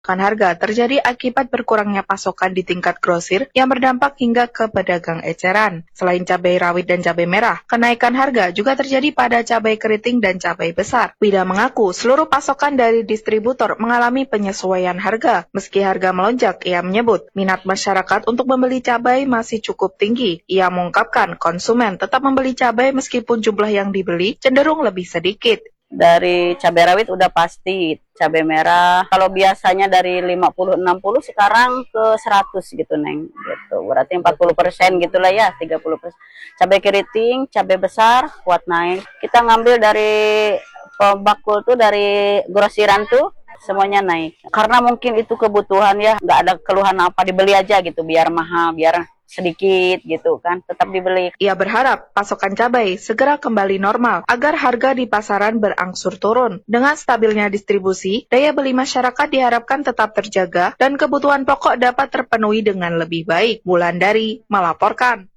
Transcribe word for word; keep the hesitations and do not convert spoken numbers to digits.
Harga terjadi akibat berkurangnya pasokan di tingkat grosir yang berdampak hingga ke pedagang eceran. Selain cabai rawit dan cabai merah, kenaikan harga juga terjadi pada cabai keriting dan cabai besar. Wida mengaku seluruh pasokan dari distributor mengalami penyesuaian harga. Meski harga melonjak, ia menyebut minat masyarakat untuk membeli cabai masih cukup tinggi. Ia mengungkapkan konsumen tetap membeli cabai meskipun jumlah yang dibeli cenderung lebih sedikit. Dari cabai rawit udah pasti, cabai merah kalau biasanya dari lima puluh enam puluh sekarang ke seratus gitu Neng gitu. Berarti empat puluh persen gitulah ya, tiga puluh persen. Cabai keriting, cabai besar kuat naik. Kita ngambil dari pembakul tuh, dari grosiran tuh semuanya naik. Karena mungkin itu kebutuhan ya, nggak ada keluhan apa, dibeli aja gitu biar mahal, biar sedikit gitu kan, tetap dibeli. Ia berharap pasokan cabai segera kembali normal agar harga di pasaran berangsur turun. Dengan stabilnya distribusi, daya beli masyarakat diharapkan tetap terjaga dan kebutuhan pokok dapat terpenuhi dengan lebih baik. Wulandari melaporkan.